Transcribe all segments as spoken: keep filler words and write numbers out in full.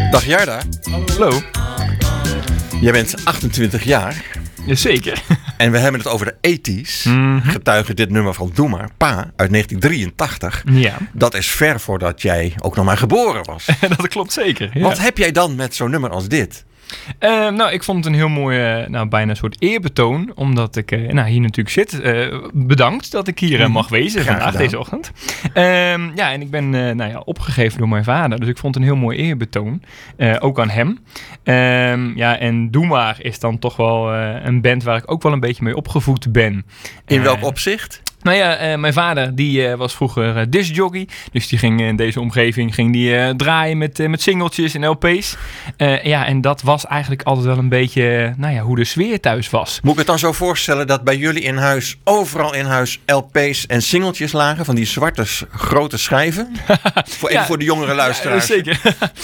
Dag Jarda. Hallo. Jij bent achtentwintig jaar. Jazeker. En we hebben het over de eighties. Mm-hmm. Getuige dit nummer van Doe maar, Pa, uit negentien drieëntachtig. Ja. Dat is ver voordat jij ook nog maar geboren was. Dat klopt zeker. Ja. Wat heb jij dan met zo'n nummer als dit? Uh, nou, ik vond het een heel mooi, uh, nou, bijna een soort eerbetoon. Omdat ik uh, nou, hier natuurlijk zit. Uh, bedankt dat ik hier uh, mag wezen Graag vandaag, gedaan. deze ochtend. Um, ja, en ik ben uh, nou ja, opgegeven door mijn vader. Dus ik vond het een heel mooi eerbetoon. Uh, ook aan hem. Um, ja, en Doe maar is dan toch wel uh, een band waar ik ook wel een beetje mee opgevoed ben. In Uh, welk opzicht? Nou ja, uh, mijn vader die uh, was vroeger uh, discjockey. Dus die ging in deze omgeving ging die, uh, draaien met, uh, met singeltjes en L P's. Uh, ja, en dat was eigenlijk altijd wel een beetje uh, nou ja, hoe de sfeer thuis was. Moet ik het dan zo voorstellen dat bij jullie in huis, overal in huis, L P's en singeltjes lagen? Van die zwarte s- grote schijven? voor, even Ja, voor de jongere luisteraars. Ja, zeker.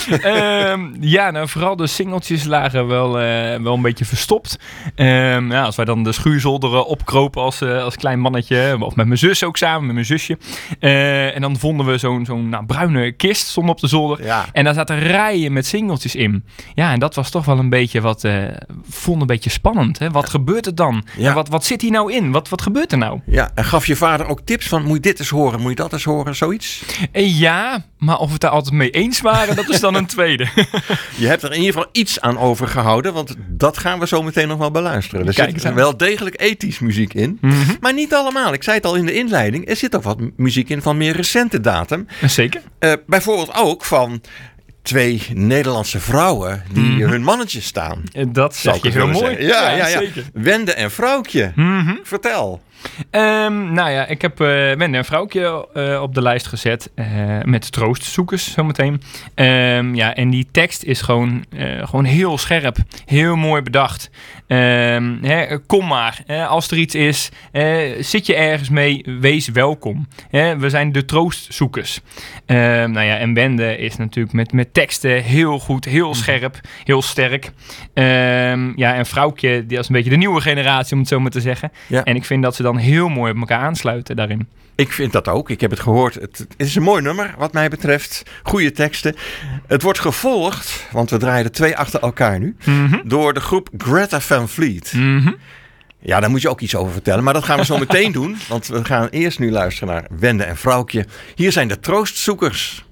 um, ja, nou vooral de singeltjes lagen wel, uh, wel een beetje verstopt. Um, ja, als wij dan de schuurzolder opkropen als, uh, als klein mannetje... Of met mijn zus ook samen, met mijn zusje. Uh, en dan vonden we zo'n, zo'n nou, bruine kist, stond op de zolder. Ja. En daar zaten rijen met singeltjes in. Ja, en dat was toch wel een beetje wat... Uh, vond een beetje spannend. Hè? Wat gebeurt er dan? Ja. En wat, wat zit hier nou in? Wat, wat gebeurt er nou? Ja, en gaf je vader ook tips van, moet je dit eens horen, moet je dat eens horen, zoiets? Uh, ja, maar of we het daar altijd mee eens waren, dat is dan een tweede. Je hebt er in ieder geval iets aan overgehouden, want dat gaan we zo meteen nog wel beluisteren. Er Kijk zit eens aan. wel degelijk ethisch muziek in, Mm-hmm. maar niet allemaal. Ik zei het al in de inleiding, er zit ook wat muziek in van meer recente datum. Zeker. Uh, bijvoorbeeld ook van twee Nederlandse vrouwen die Mm-hmm. hun mannetjes staan. Dat Zou zeg ik je het heel willen mooi. zeggen. Ja, ja, ja. zeker. Wende en Vrouwtje. Mm-hmm. Vertel. Um, nou ja, ik heb uh, Wende en Vrouwtje uh, op de lijst gezet. Uh, met troostzoekers zometeen. Um, ja, en die tekst is gewoon, uh, gewoon heel scherp. Heel mooi bedacht. Um, hè, kom maar. Hè, als er iets is, uh, zit je ergens mee, wees welkom. Hè, we zijn de troostzoekers. Um, nou ja, en Wende is natuurlijk met, met teksten heel goed, heel scherp, heel sterk. Um, ja, en Vrouwtje, die is een beetje de nieuwe generatie, om het zo maar te zeggen. Ja. En ik vind dat ze dan heel mooi op elkaar aansluiten daarin. Ik vind dat ook. Ik heb het gehoord. Het, het is een mooi nummer wat mij betreft. Goede teksten. Het wordt gevolgd, want we draaien er twee achter elkaar nu, Mm-hmm. door de groep Greta Van Fleet. Mm-hmm. Ja, daar moet je ook iets over vertellen. Maar dat gaan we zo meteen doen. Want we gaan eerst nu luisteren naar Wende en Vrouwtje. Hier zijn de troostzoekers.